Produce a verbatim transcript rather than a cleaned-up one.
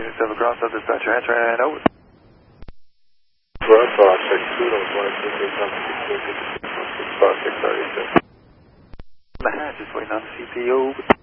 Silver Cross, up dispatcher, answer and over. Well, five six two, that was one two three seven six two six six five six thirty six. The hatch is waiting on C P O.